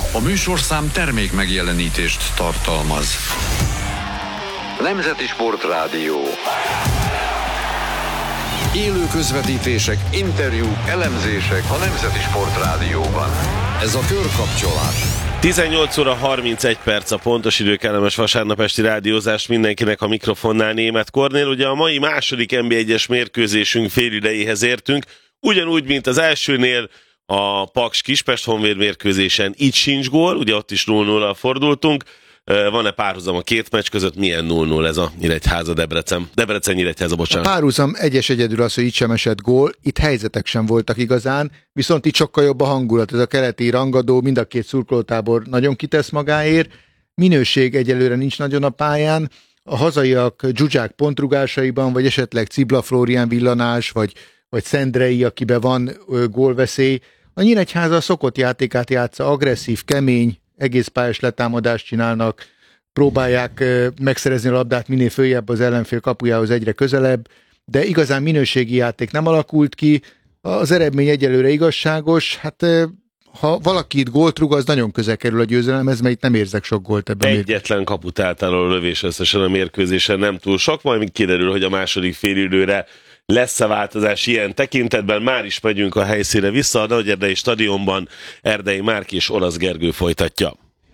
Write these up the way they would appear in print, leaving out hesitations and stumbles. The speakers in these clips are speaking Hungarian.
A műsorszám termék megjelenítést tartalmaz. Nemzeti Sportrádió. Élő közvetítések, interjúk, elemzések a Nemzeti Sportrádióban. Ez a Körkapcsolás. 18 óra 31 perc a pontos idő, kellemes vasárnap esti rádiózás mindenkinek, a mikrofonnál Németh Kornél. Ugye a mai második NB1-es mérkőzésünk félidejéhez értünk, ugyanúgy, mint az elsőnél a Paks Kispest Honvéd mérkőzésen itt sincs gól, ugye ott is 0-0-al fordultunk. Van-e párhuzam a két meccs között? Milyen 0-0 ez a Nyíregyháza Debrecen Nyíregyháza, bocsánat. A párhuzam egyedül az, hogy itt sem esett gól, itt helyzetek sem voltak igazán, viszont itt sokkal jobb a hangulat, ez a keleti rangadó, mind a két szurkolótábor nagyon kitesz magáért, minőség egyelőre nincs nagyon a pályán, a hazaiak Zsuzsák pontrugásaiban, vagy esetleg Cibla Flórián villanás, vagy Szendrei, akiben van gólveszély. A Nyíregyháza szokott játékát játsza, agresszív, kemény, egész pályás letámadást csinálnak, próbálják megszerezni a labdát minél följebb az ellenfél kapujához, egyre közelebb, de igazán minőségi játék nem alakult ki, az eredmény egyelőre igazságos, hát ha valaki itt gólt rúg, az nagyon közel kerül a győzelemhez, mert itt nem érzek sok gólt ebben. Egyetlen kaput általában a lövés összesen a mérkőzésen nem túl sok, majd kiderül, hogy a második félidőre lesz-e változás ilyen tekintetben. Már is megyünk a helyszínre vissza, a Nagyerdei stadionban Erdei Márk és Olasz Gergő folytatja.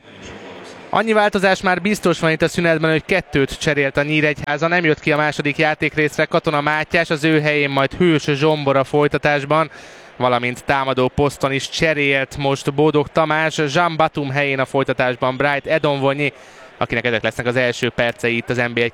Annyi változás már biztos van itt a szünetben, hogy 2 cserélt a Nyíregyháza, nem jött ki a második játékrészre Katona Mátyás, az ő helyén majd Hős Zsombor a folytatásban, valamint támadó poszton is cserélt most Bódog Tamás, Jean Batum helyén a folytatásban Bright Edonvonyi, akinek ezek lesznek az első percei itt az NB1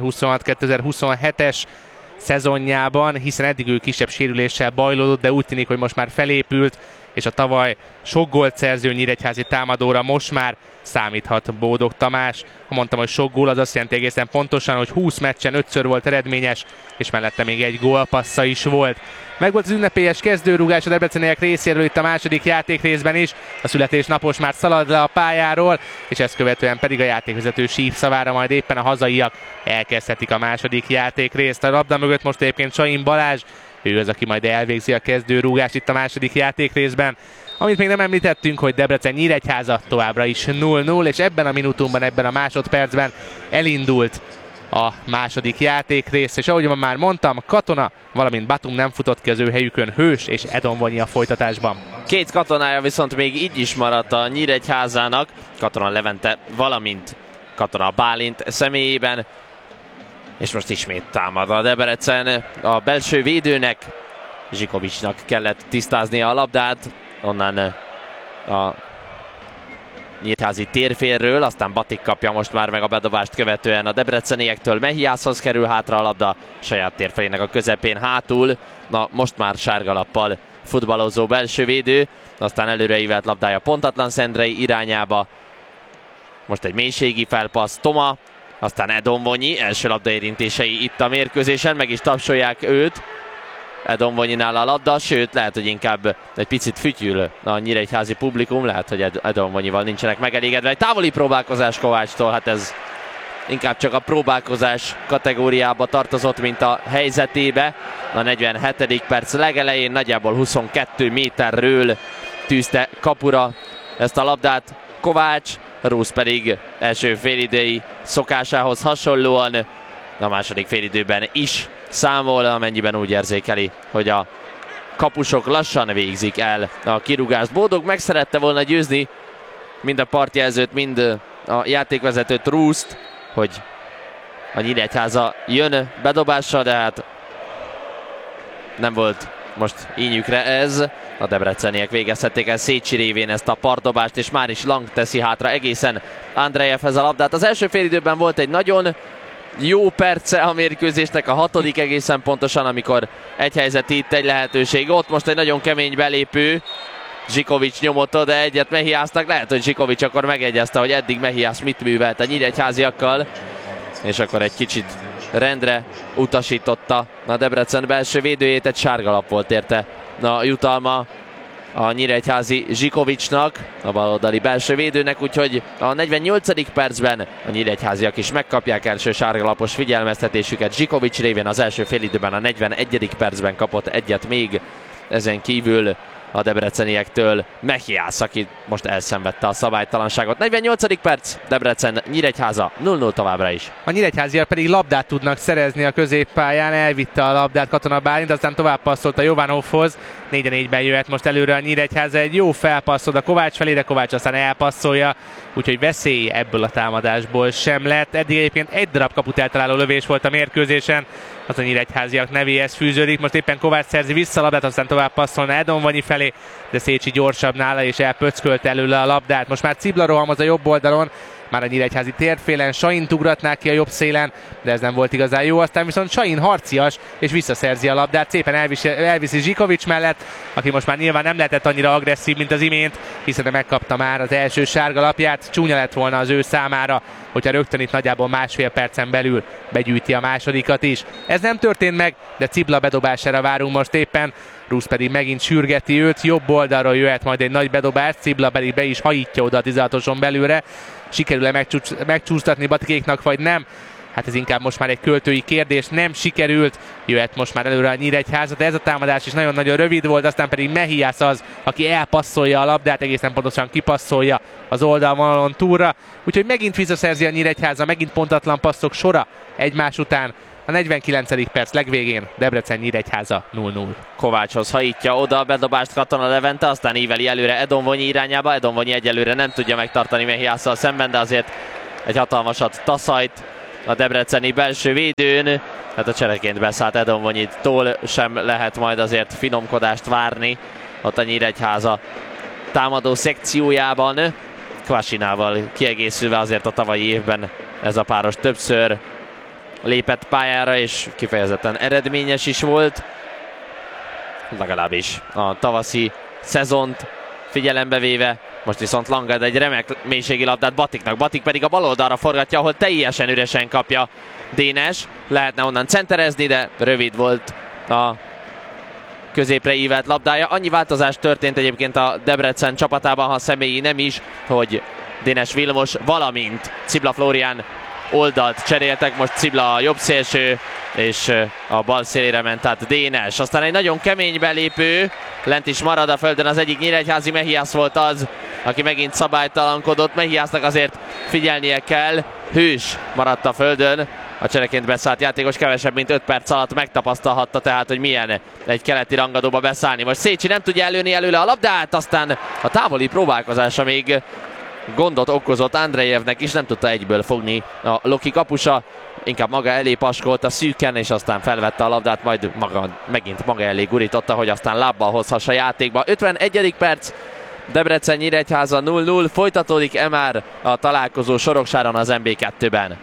2026-2027-es szezonjában, hiszen eddig ő kisebb sérüléssel bajlódott, de úgy tűnik, hogy most már felépült, és a tavaly sok gólt szerző nyíregyházi támadóra most már számíthat Bódog Tamás. Ha mondtam, hogy sok gól, az azt jelenti egészen pontosan, hogy 20 meccsen 5-ször volt eredményes, és mellette még egy gólpassza is volt. Megvolt az ünnepélyes kezdőrúgás a debreceniek részéről itt a második játékrészben is. A születésnapos már szalad le a pályáról, és ezt követően pedig a játékvezető sípszavára majd éppen a hazaiak elkezdhetik a második játékrészt. A labda mögött most egyébként Sain Balázs, ő az, aki majd elvégzi a kezdőrúgást itt a második játékrészben. Amit még nem említettünk, hogy Debrecen Nyíregyháza továbbra is 0-0, és ebben a minutumban, ebben a másodpercben elindult a második játékrész, és ahogy már mondtam, Katona, valamint Batum nem futott ki az ő helyükön, Hős és Edonvonyi a folytatásban. 2 katonája viszont még így is maradt a Nyíregyházának, Katona Levente, valamint Katona Bálint személyében, és most ismét támad a Debrecen. A belső védőnek, Zsikovicsnak kellett tisztáznia a labdát, onnan a Nyíregyházi térfélről, aztán Batik kapja most már meg a bedobást követően a debreceniektől. Mehiászhoz kerül hátra a labda, saját térfelének a közepén hátul. Na, most már sárgalappal futballozó belső védő, aztán előreívelt labdája pontatlan Szendrei irányába. Most egy mélységi felpassz Toma, aztán Edonvonyi, első labdaérintései itt a mérkőzésen, meg is tapsolják őt. Edonvonyinál a labda, sőt, lehet, hogy inkább egy picit fütyül a nyíregyházi publikum, lehet, hogy Edonvonyival nincsenek megelégedve. Egy távoli próbálkozás Kovácstól, hát ez inkább csak a próbálkozás kategóriába tartozott, mint a helyzetébe. A 47. perc legelején nagyjából 22 méterről tűzte kapura ezt a labdát Kovács, Rusz pedig első félidői szokásához hasonlóan a második félidőben is számol, amennyiben úgy érzékeli, hogy a kapusok lassan végzik el a kirúgást. Bódog meg szerette volna győzni mind a partjelzőt, mind a játékvezetőt, Ruszt, hogy a Nyíregyháza jön bedobással, de hát nem volt most ínyükre ez. A debreceniek végezhették el Szécsi révén ezt a partdobást, és már is Lang teszi hátra egészen Andrejevhez a labdát. Az első félidőben volt egy nagyon jó perce a mérkőzésnek, a 6. egészen pontosan, amikor egy helyzet itt, egy lehetőség ott. Most egy nagyon kemény belépő, Zsikovics nyomott oda egyet Mehiásznak, lehet, hogy Zsikovics akkor megegyezte, hogy eddig Mehiász mit művelt a nyíregyháziakkal, és akkor egy kicsit rendre utasította a Debrecen belső védőjét, egy sárgalap volt érte a jutalma a nyíregyházi Zsikovicsnak, a baloldali belső védőnek, úgyhogy a 48. percben a nyíregyháziak is megkapják első sárgalapos figyelmeztetésüket. Zsikovics révén az első félidőben a 41. percben kapott egyet még, ezen kívül a debreceniektől Mehiász, aki most elszenvedte a szabálytalanságot. 48. perc, Debrecen Nyíregyháza 0-0 továbbra is. A nyíregyháziak pedig labdát tudnak szerezni a középpályán, elvitte a labdát Katona Bálint, aztán tovább passzolt a Jovanovhoz. 4-4-ben jöhet most előre a Nyíregyháza, egy jó felpasszol a Kovács felé, de Kovács aztán elpasszolja, úgyhogy veszély ebből a támadásból sem lett. Eddig egyébként egy darab kaput eltaláló lövés volt a mérkőzésen, az a nyíregyháziak nevéhez fűződik. Most éppen Kovács szerzi vissza a labdát, aztán tovább passzolna Edonvanyi felé, de Szécsi gyorsabb nála és elpöckölt előle a labdát. Most már Cibla rohamoz a jobb oldalon, már a nyíregyházi térfélen, Saint ugratná ki a jobb szélen, de ez nem volt igazán jó, aztán viszont Saint harcias és visszaszerzi a labdát, szépen elviszi Zsikovics mellett, aki most már nyilván nem lehetett annyira agresszív, mint az imént, hiszen megkapta már az első sárga lapját. Csúnya lett volna az ő számára, hogyha rögtön itt nagyjából másfél percen belül begyűjti a másodikat is. Ez nem történt meg, de Cibla bedobására várunk most éppen. Rusz pedig megint sürgeti őt, jobb oldalról jöhet majd egy nagy bedobás, Cibla pedig be is hajítja oda a 16-oson belülre. Sikerül-e megcsúsztatni Batikéknak, vagy nem? Hát ez inkább most már egy költői kérdés, nem sikerült, jöhet most már előre a Nyíregyháza, de ez a támadás is nagyon-nagyon rövid volt, aztán pedig Mehiász az, aki elpasszolja a labdát, egészen pontosan kipasszolja az oldalvonalon túlra, úgyhogy megint visszaszerzi a Nyíregyháza, megint pontatlan passzok sora egymás után. A 49. perc legvégén Debrecen Nyíregyháza 0-0. Kovácshoz hajítja oda a bedobást Katona Levente, aztán íveli előre Edonvonyi irányába. Edonvonyi egyelőre nem tudja megtartani Mehiásszal szemben, de azért egy hatalmasat taszajt a debreceni belső védőn. Hát a csereként beszállt Edonvonyitól sem lehet majd azért finomkodást várni ott a Nyíregyháza támadó szekciójában. Kvasinával kiegészülve azért a tavalyi évben ez a páros többször lépett pályára, és kifejezetten eredményes is volt. Legalábbis a tavaszi szezont figyelembe véve. Most viszont Langad egy remek mélységi labdát Batiknak. Batik pedig a bal oldalra forgatja, ahol teljesen üresen kapja Dénes. Lehetne onnan centerezni, de rövid volt a középre ívelt labdája. Annyi változás történt egyébként a Debrecen csapatában, ha személyi nem is, hogy Dénes Vilmos, valamint Cibla Flórián oldalt cseréltek, most Cibla a jobb szélső, és a bal szélére ment át Dénes. Aztán egy nagyon kemény belépő, lent is marad a földön az egyik nyíregyházi, Mehiász volt az, aki megint szabálytalankodott. Mehiásznak azért figyelnie kell, hős maradt a földön, a csereként beszállt játékos kevesebb mint 5 perc alatt megtapasztalhatta tehát, hogy milyen egy keleti rangadóba beszállni. Most Szécsi nem tudja előni előle a labdát, aztán a távoli próbálkozása még gondot okozott Andrejevnek is, nem tudta egyből fogni a Loki kapusa, inkább maga elé paskolta szűken, és aztán felvette a labdát, majd megint maga elé gurította, hogy aztán lábbal hozhassa játékba. 51. perc, Debrecen Nyíregyháza 0-0, folytatódik már a találkozó Soroksáron az MB2-ben.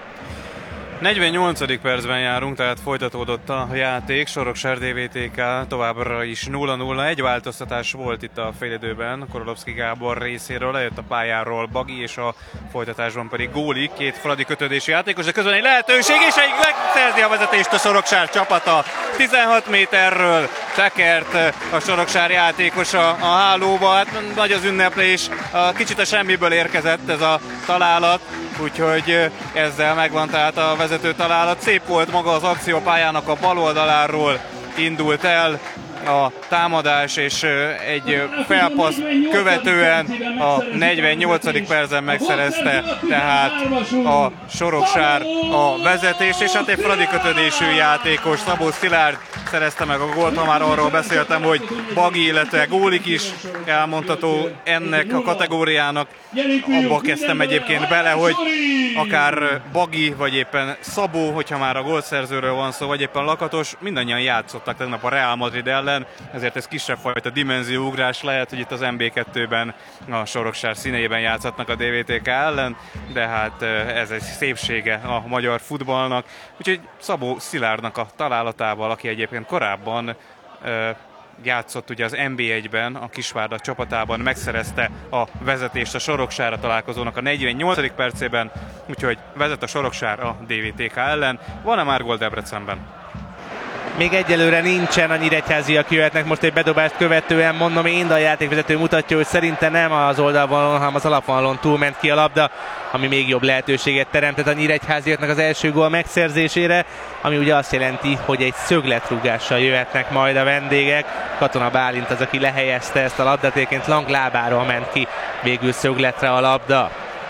48. percben járunk, tehát folytatódott a játék. Soroksár DVTK továbbra is 0-0. Egy változtatás volt itt a félidőben, Korolovszki Gábor részéről, lejött a pályáról Bagi, és a folytatásban pedig Góli, két Fradi kötődési játékos, de közben egy lehetőség, és egy megszerzi a vezetést a Soroksár csapata. 16 méterről tekert a Soroksár játékosa a hálóba, hát nagy az ünneplés, kicsit a semmiből érkezett ez a találat, úgyhogy ezzel megvan tehát a vezető találat. Szép volt maga az akció, pályának a bal oldaláról indult el a támadás, és egy felpassz követően a 48. percen megszerezte tehát a Soroksár a vezetést, és hát egy Fradi kötődésű játékos, Szabó Szilárd szerezte meg a gólt. Ha már arról beszéltem, hogy Bagi, illetve Gólik is elmondható ennek a kategóriának. Abba kezdtem egyébként bele, hogy akár Bagi, vagy éppen Szabó, hogyha már a gólszerzőről van szó, vagy éppen Lakatos, mindannyian játszottak tegnap a Real Madrid ellen, ezért ez kisebb fajta dimenzióugrás lehet, hogy itt az MB2-ben a Soroksár színeiben játszhatnak a DVTK ellen, de hát ez egy szépsége a magyar futballnak. Úgyhogy Szabó Szilárdnak a találatával, aki egyébként korábban játszott ugye az NB1-ben, a Kisvárda csapatában, megszerezte a vezetést a Soroksára találkozónak a 48. percében, úgyhogy vezet a Soroksár a DVTK ellen. Van-e már gól Debrecenben? még egyelőre nincsen, a nyíregyháziak jöhetnek most egy bedobást követően, mondom én, de a játékvezető mutatja, hogy szerinte nem az oldalvonalon, hanem az alapvonalon túlment ki a labda, ami még jobb lehetőséget teremtett a nyíregyháziaknak az első gól megszerzésére, ami ugye azt jelenti, hogy egy szögletrúgással jöhetnek majd a vendégek. Katona Bálint az, aki lehelyezte ezt a labdát, egyébként Lang lábáról ment ki végül szögletre a labda.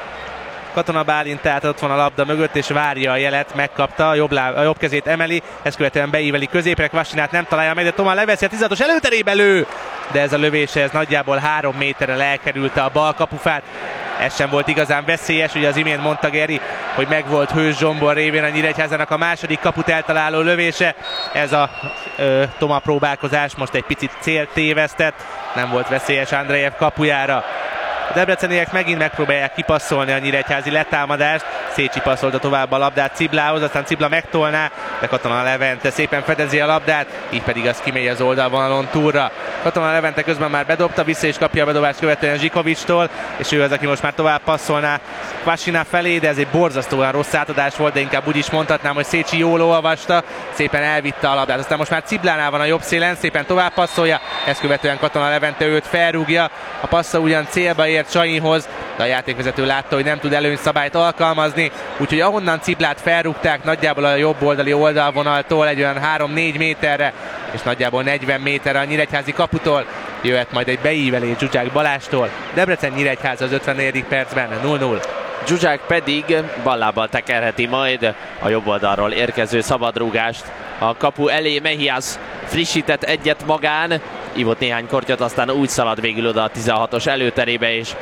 Katona Bálint tehát ott van a labda mögött, és várja a jelet, megkapta, a jobb kezét emeli, ezt követően beíveli középre, Kvassinát nem találja meg, de Toma leveszi a 16-os előterébe lő, de ez a lövése, ez nagyjából 3 méterrel elkerülte a bal kapufát. Ez sem volt igazán veszélyes, ugye az imént mondta Geri, hogy megvolt Hős Zsombor révén a Nyíregyházának a második kaput eltaláló lövése. Ez a Toma próbálkozás most egy picit célt tévesztett, nem volt veszélyes Andrejev kapujára. A debreceniek megint megpróbálják kipasszolni a nyíregyházi letámadást. Szécsi passzolta tovább a labdát Ciblához, aztán Cibla megtolná, de Katona Levente szépen fedezi a labdát, így pedig az kimegy az oldalvonalon túlra. Katona Levente közben már bedobta, vissza és kapja a bedobást követően Zsikovics-tól, és ő az, aki most már tovább passzolná Kvasina felé, de ez egy borzasztóan rossz átadás volt, de inkább úgy is mondhatnám, hogy Szécsi jól olvasta, szépen elvitte a labdát. Aztán most már Ciblánál van a jobb szélen, szépen tovább passzolja, ezt követően Katona Levente őt felrúgja, a passza ugyan célba ért Csaihoz, de a játékvezető látta, hogy nem tud előnyszabályt alkalmazni, úgyhogy ahonnan Ciblát felrúgták nagyjából a jobb oldali oldalvonaltól egy olyan 3-4 méterre, és nagyjából 40 méterre a nyíregyházi kaputól jöhet majd egy beívelés Zsuzsák Balástól. Debrecen Nyíregyháza az 54. percben 0-0. Zsuzsák pedig ballábbal tekerheti majd a jobb oldalról érkező szabadrúgást. A kapu elé Mehias frissített egyet magán, ivott néhány kortyot, aztán úgy szalad végül oda a 16-os előterébe, és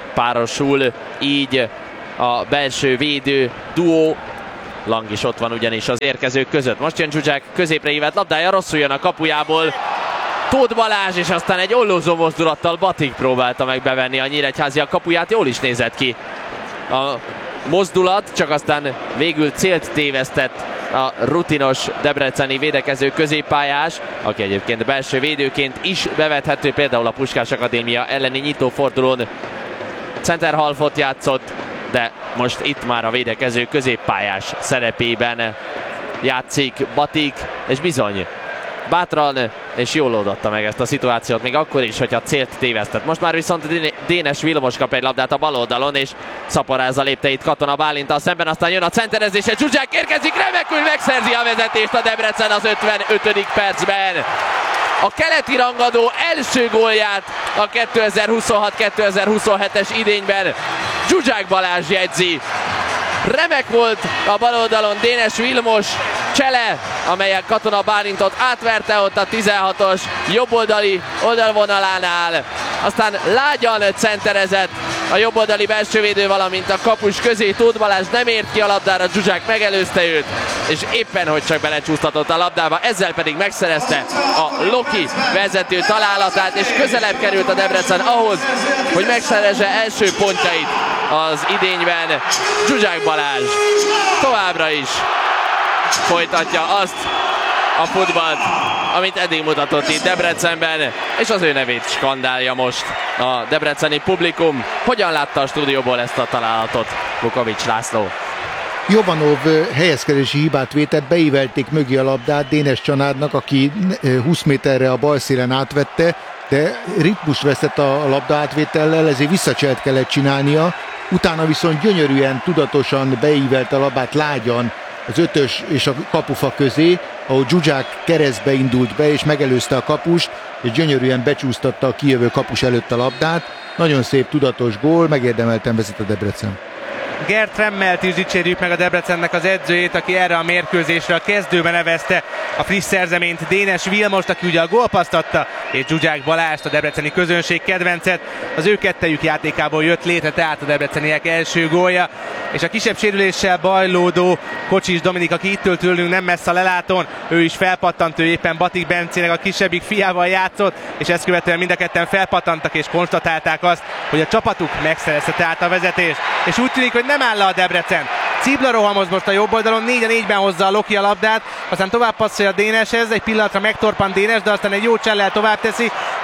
párosul így a belső védő duó. Lang is ott van ugyanis az érkezők között. Most jön Zsuzsák középre ívett labdája, rosszul jön a kapujából Tóth Balázs, és aztán egy ollózó mozdulattal Batik próbálta meg bevenni a nyíregyházi a kapuját, jól is nézett ki a mozdulat, csak aztán végül célt tévesztett a rutinos debreceni védekező középpályás, aki egyébként belső védőként is bevethető, például a Puskás Akadémia elleni nyitófordulón centerhalfot játszott, de most itt már a védekező középpályás szerepében játszik Batik, és bizony bátran és jól oldotta meg ezt a szituációt, még akkor is, hogyha célt tévesztett. Most már viszont Dénes Vilmos kap egy labdát a bal oldalon, és szaporázza lépteit Katona Bálinttal szemben, aztán jön a centerezés, és Zsuzsák érkezik, remekül megszerzi a vezetést a Debrecen az 55. percben. A keleti rangadó első gólját a 2026-2027-es idényben Zsuzsák Balázs jegyzi. Remek volt a bal oldalon Dénes Vilmos csele, amelyen Katona Bálintot átverte ott a 16-os jobboldali oldalvonalánál. Aztán lágyan centerezett a jobboldali belsővédő, valamint a kapus közé Tóth Balázs nem ért ki a labdára, Zsuzsák megelőzte őt, és éppen hogy csak belecsúsztatott a labdába, ezzel pedig megszerezte a Loki vezető találatát, és közelebb került a Debrecen ahhoz, hogy megszerezze első pontjait az idényben. Zsuzsák Balázs továbbra is folytatja azt a futballt, amit eddig mutatott itt Debrecenben, és az ő nevét skandálja most a debreceni publikum. Hogyan látta a stúdióból ezt a találatot Vukovics László? Jovanov helyezkedési hibát vétett, beívelték mögé a labdát Dénes Csanádnak, aki 20 méterre a bal szélen átvette, de ritmust vesztett a labda átvétellel, ezért visszacselt kellett csinálnia. Utána viszont gyönyörűen, tudatosan beívelt a labdát lágyan az 5-ös és a kapufa közé, ahol Zsuzsák keresztbe indult be, és megelőzte a kapust, és gyönyörűen becsúsztatta a kijövő kapus előtt a labdát. Nagyon szép, tudatos gól, megérdemelten vezet a Debrecen. Gert Remmelt is dicsérjük meg, a Debrecennek az edzőjét, aki erre a mérkőzésre a kezdőben nevezte a friss szerzeményt Dénes Vilmost, aki ugye a gólpasszt adta, és Zsuzsák Balást, a debreceni közönség kedvencet. Az ő kettejük játékából jött létre tehát a debreceniek első gólja, és a kisebb sérüléssel bajlódó Kocsis Dominik, aki itt ült tőlünk nem messze a lelátón, ő is felpattant, ő éppen Batik Bencének a kisebbik fiával játszott, és ezt követően mind a ketten felpattantak és konstatálták azt, hogy a csapatuk megszerezte tehát a vezetést, és úgy tűnik, hogy nem áll le a Debrecen. Cibla rohamoz most a jobb oldalon, 4-4-ben hozza a Loki a labdát, aztán tovább passzolja Déneshez, egy pillanatra megtorpan Dénes, de aztán egy jó csellel tovább teszi.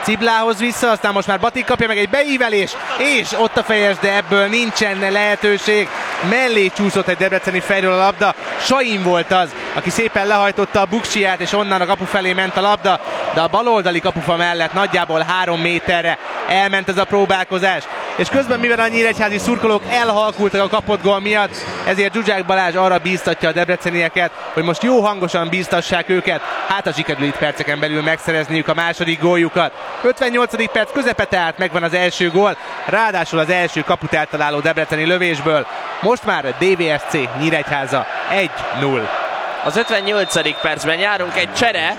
Ciblához vissza, aztán most már Batik kapja meg egy beívelés, és ott a fejes, de ebből nincsen lehetőség. Mellé csúszott egy debreceni fejről a labda. Sain volt az, aki szépen lehajtotta a buksiját, és onnan a kapu felé ment a labda, de a baloldali kapufa mellett nagyjából 3 méterre elment ez a próbálkozás. És közben, mivel a nyíregyházi szurkolók elhalkultak a kapott gól miatt, ezért Zsuzsák Balázs arra bíztatja a debrecenieket, hogy most jó hangosan bíztassák őket, hát a sikerül itt perceken belül megszerezniük a második góljukat. 58. perc közepe, tehát megvan az első gól, ráadásul az első kaput eltaláló debreceni lövésből. Most már DVSC Nyíregyháza 1-0. Az 58. percben járunk, egy csere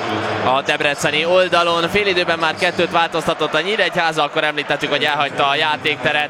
a debreceni oldalon. Félidőben már 2-t változtatott a Nyíregyháza, akkor említettük, hogy elhagyta a játékteret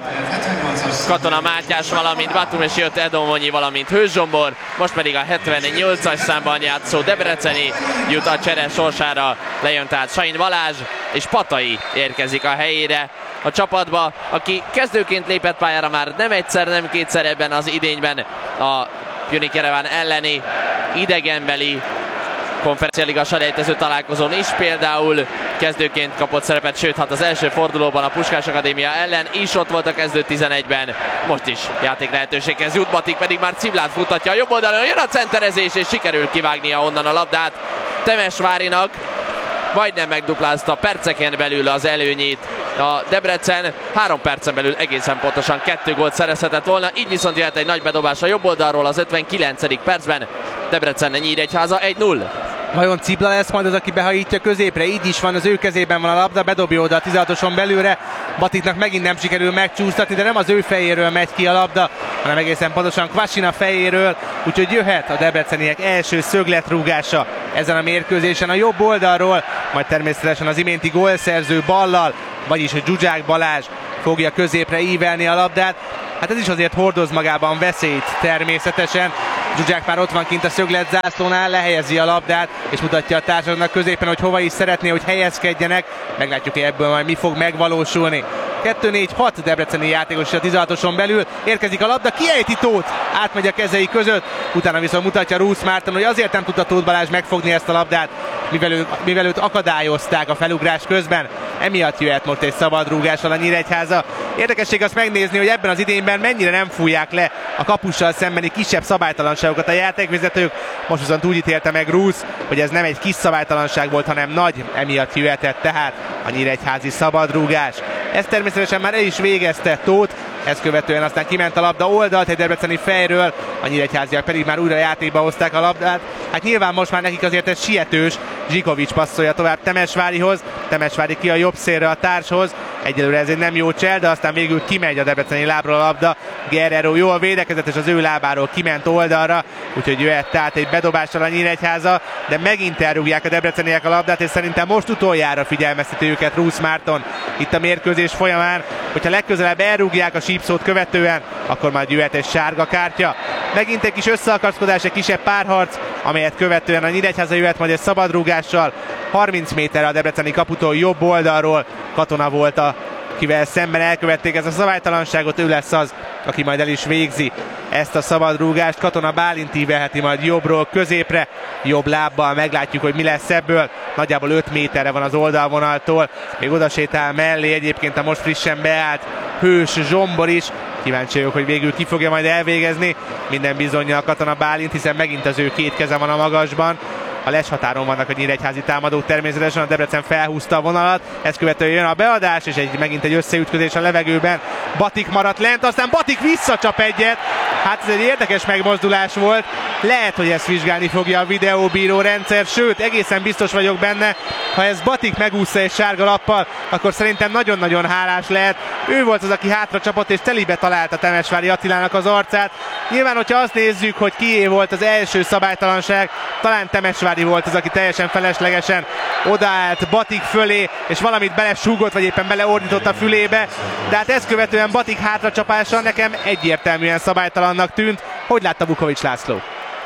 Katona Mátyás, valamint Batum, és jött Edomonyi, valamint Hős Zsombor. Most pedig a 78-as számban játszó debreceni jut a csere sorsára. Lejön tehát Sain Balázs, és Patai érkezik a helyére a csapatba, aki kezdőként lépett pályára már nem egyszer, nem kétszer ebben az idényben a Pjunik Jereván elleni idegenbeli konferencialiga selejtező találkozón is például kezdőként kapott szerepet, sőt, hát az első fordulóban a Puskás Akadémia ellen is ott volt a kezdő 11-ben, most is játék lehetőséghez jut, Batik pedig már Ciblát futtatja a jobb oldalon, jön a centerezés, és sikerül kivágnia onnan a labdát Temesvárinak. Majdnem megduplázta perceken belül az előnyét a Debrecen, 3 percen belül egészen pontosan 2 gólt szerezhetett volna, így viszont jöhet egy nagy bedobás a jobb oldalról az 59. percben. Debrecen Nyíregyháza 1-0. Vajon Cibla lesz majd az, aki behajítja középre? Így is van, az ő kezében van a labda, bedobja oda a 16-oson belülre. Batiknak megint nem sikerül megcsúsztatni, de nem az ő fejéről megy ki a labda, hanem egészen pontosan Kvasina fejéről, úgyhogy jöhet a debreceniek első szögletrúgása ezen a mérkőzésen a jobb oldalról, majd természetesen az iménti gólszerző ballal, vagyis Zsuzsák Balázs fogja középre ívelni a labdát. Hát ez is azért hordoz magában veszélyt természetesen. Zsuzsák már ott van kint a szöglet zászlónál, lehelyezi a labdát, és mutatja a társaknak középen, hogy hova is szeretné, hogy helyezkedjenek. Meglátjuk, hogy ebből majd mi fog megvalósulni. 2-4-6 debreceni játékos a 16-oson belül, érkezik a labda, kiejti Tóth, átmegy a kezei között, utána viszont mutatja Rusz Márton, hogy azért nem tudta Tóth Balázs megfogni ezt a labdát, mivel őt akadályozták a felugrás közben, emiatt jöhet most egy szabadrúgással a Nyíregyháza. Érdekesség azt megnézni, hogy ebben az idényben mennyire nem fújják le a kapussal szembeni kisebb szabálytalanságokat a játékvezetők. Most viszont úgy ítélte meg Rusz, hogy ez nem egy kis szabálytalanság volt, hanem nagy, emiatt jöhetett tehát a nyíregyházi szabadrúgás. Ezt természetesen már el is végezte Tóth, ezt követően aztán kiment a labda oldalt egy debreceni fejről, a nyíregyháziak pedig már újra játékba hozták a labdát. Hát nyilván most már nekik azért ez sietős, Zsikovics passzolja tovább Temesvárihoz, Temesvári ki a jobb szélre a társhoz, egyelőre ez egy nem jó csel, de aztán végül kimegy a debreceni lábról a labda, Guerrero jól védekezett, és az ő lábáról kiment oldalra, úgyhogy jöhet tehát egy bedobással a Nyíregyháza, de megint elrúgják a debreceniek a labdát, és szerintem most utoljára figyelmezteti őket Rusz Márton itt a mérkőzés folyamán, hogyha legközelebb elrúgják a sípszót követően, akkor majd jöhet egy sárga kártya. Megint egy kis összeakaszkodás, egy kisebb párharc, amelyet követően a Nyíregyháza jöhet majd egy szabadrúgással. 30 méterre a debreceni kaputól jobb oldalról Katona volt, akivel szemben elkövették ezt a szabálytalanságot, ő lesz az, aki majd el is végzi ezt a szabadrúgást. Katona Bálint ívelheti majd jobbról középre, jobb lábbal, meglátjuk, hogy mi lesz ebből. Nagyjából 5 méterre van az oldalvonaltól, még oda sétál mellé egyébként a most frissen beállt Hős Zsombor is. Kíváncsi vagyok, hogy végül ki fogja majd elvégezni. Minden bizonnyal Katona Bálint, hiszen megint az ő két keze van a magasban. A leshatáron vannak a nyíregyházi támadók, természetesen a Debrecen felhúzta a vonalat, ezt követően jön a beadás, és megint egy összeütközés a levegőben. Batik maradt lent, aztán Batik visszacsap egyet. Hát ez egy érdekes megmozdulás volt. Lehet, hogy ezt vizsgálni fogja a videóbíró rendszer, sőt, egészen biztos vagyok benne, ha ez Batik megúszza egy sárga lappal, akkor szerintem nagyon-nagyon hálás lehet. Ő volt az, aki hátra csapott, és telibe találta Temesvári Attilának az arcát. Nyilván, hogyha azt nézzük, hogy kié volt az első szabálytalanság, talán Temesvári volt az, aki teljesen feleslegesen odaállt Batik fölé, és valamit belesúgott, vagy éppen beleordított a fülébe. De hát ezt követően Batik hátracsapása nekem egyértelműen szabálytalannak tűnt. Hogy látta Vukovics László?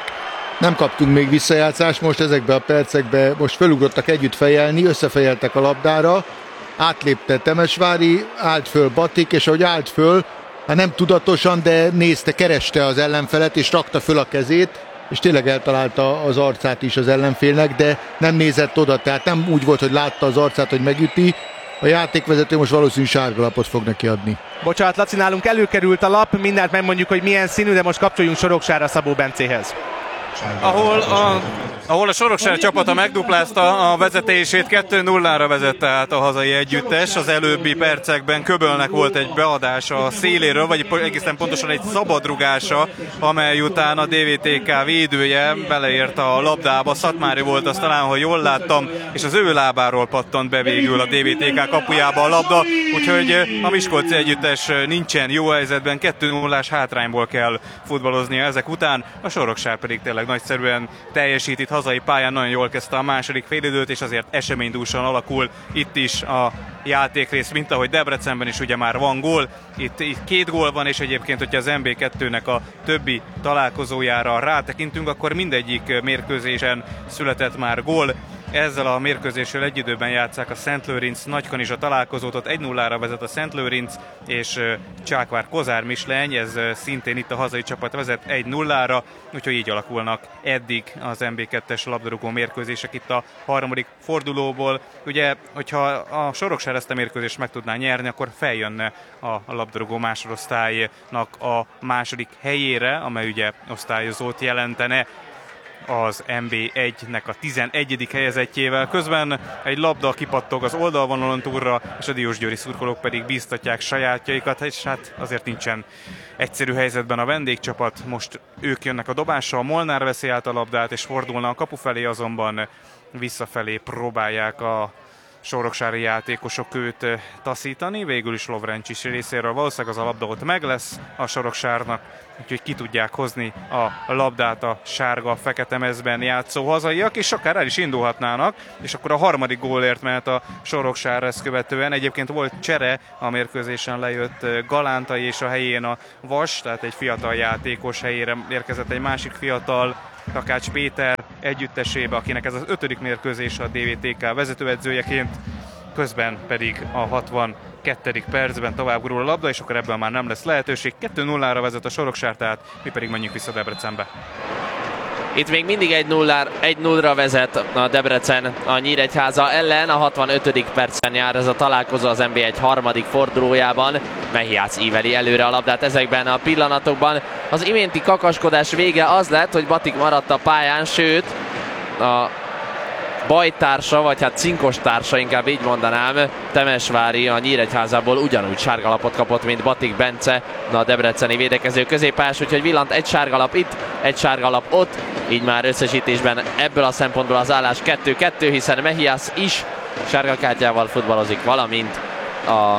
Nem kaptunk még visszajátszást most ezekben a percekben, most fölugrottak együtt fejelni, összefejeltek a labdára, átlépte Temesvári, állt föl Batik, és ahogy állt föl, hát nem tudatosan, de nézte, kereste az ellenfelet, és rakta föl a kezét, és tényleg eltalálta az arcát is az ellenfélnek, de nem nézett oda, tehát nem úgy volt, hogy látta az arcát, hogy megüti. A játékvezető most valószínűleg sárgalapot fog neki adni. Bocsánat, Laci, nálunk előkerült a lap, mindent megmondjuk, hogy milyen színű, de most kapcsoljunk Soroksárra Szabó Bencéhez. Ahol a Soroksár csapata megduplázta a vezetését, 2-0-ra vezette át a hazai együttes. Az előbbi percekben Köbölnek volt egy beadása a széléről, vagy egészen pontosan egy szabadrugása, amely után a DVTK védője beleért a labdába. Szatmári volt az talán, ha jól láttam, és az ő lábáról pattant be végül a DVTK kapujába a labda, úgyhogy a Miskolci együttes nincsen jó helyzetben, 2-0-ás hátrányból kell futballoznia ezek után, a Soroksár pedig tényleg nagyszerűen teljesít itt hazai pályán, nagyon jól kezdte a második félidőt, és azért eseménydúsan alakul itt is a játékrész, mint ahogy Debrecenben is ugye már van gól. Itt 2 gól van, és egyébként, hogyha az MB2-nek a többi találkozójára rátekintünk, akkor mindegyik mérkőzésen született már gól. Ezzel a mérkőzéssel egy időben játsszák a Szentlőrinc Nagykanizsa találkozót, ott 1-0-ra vezet a Szentlőrinc, és Csákvár Kozár Misleny, ez szintén itt a hazai csapat vezet 1-0-ra, úgyhogy így alakulnak eddig az MB2-es labdarúgó mérkőzések itt a harmadik fordulóból. Ugye, hogyha a Soroksár ezt a mérkőzést meg tudná nyerni, akkor feljönne a labdarúgó másodosztálynak a második helyére, amely ugye osztályozót jelentene az MB1-nek a 11. helyezettjével. Közben egy labda kipattog az oldalvonalon túlra, és a diósgyőri szurkolók pedig bíztatják sajátjaikat, és hát azért nincsen egyszerű helyzetben a vendégcsapat. Most ők jönnek a dobással, Molnár veszi át a labdát, és fordulna a kapu felé, azonban visszafelé próbálják a soroksári játékosok őt taszítani. Végül is Lovrencsis részéről valószínűleg az a labda ott meg lesz a Soroksárnak, úgyhogy ki tudják hozni a labdát a sárga-fekete mezben játszó hazaiak, és akár el is indulhatnának, és akkor a harmadik gólért mehet a Soroksár ezt követően. Egyébként volt csere, a mérkőzésen lejött Galántai, és a helyén a Vas, tehát egy fiatal játékos helyére érkezett egy másik fiatal, Takács Péter együttesébe, akinek ez az 5. mérkőzése a DVTK vezetőedzőjeként, közben pedig a 62. percben tovább gurul a labda, és akkor ebből már nem lesz lehetőség. 2-0-ra vezet a Soroksár, tehát mi pedig menjünk vissza Debrecenbe. Itt még mindig 1-0-ra vezet a Debrecen a Nyíregyháza ellen. A 65. percen jár ez a találkozó az NB1 harmadik fordulójában. Mehiász íveli előre a labdát ezekben a pillanatokban. Az iménti kakaskodás vége az lett, hogy Batik maradt a pályán, sőt a bajtársa, vagy hát cinkos társa, inkább így mondanám, Temesvári a Nyíregyházából ugyanúgy sárgalapot kapott, mint Batik Bence, a debreceni védekező középpályás, úgyhogy villant egy sárgalap itt, egy sárgalap ott, így már összesítésben ebből a szempontból az állás 2-2, hiszen Mehiász is sárgakártyával futballozik, valamint a